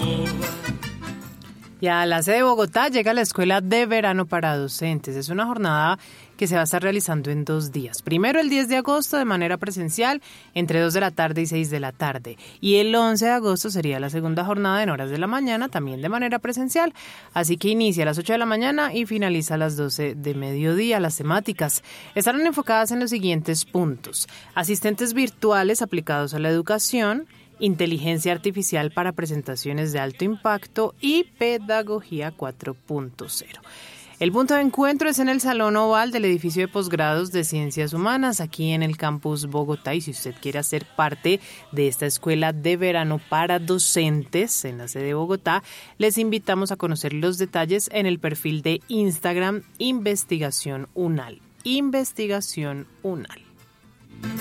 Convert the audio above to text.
Y a la sede de Bogotá llega la Escuela de Verano para Docentes. Es una jornada que se va a estar realizando en 2 días. Primero el 10 de agosto de manera presencial entre 2 de la tarde y 6 de la tarde. Y el 11 de agosto sería la segunda jornada en horas de la mañana, también de manera presencial. Así que inicia a las 8 de la mañana y finaliza a las 12 de mediodía. Las temáticas estarán enfocadas en los siguientes puntos: asistentes virtuales aplicados a la educación, inteligencia artificial para presentaciones de alto impacto y pedagogía 4.0. El punto de encuentro es en el Salón Oval del edificio de posgrados de Ciencias Humanas, aquí en el campus Bogotá. Y si usted quiere hacer parte de esta escuela de verano para docentes en la sede de Bogotá, les invitamos a conocer los detalles en el perfil de Instagram Investigación UNAL. Investigación UNAL.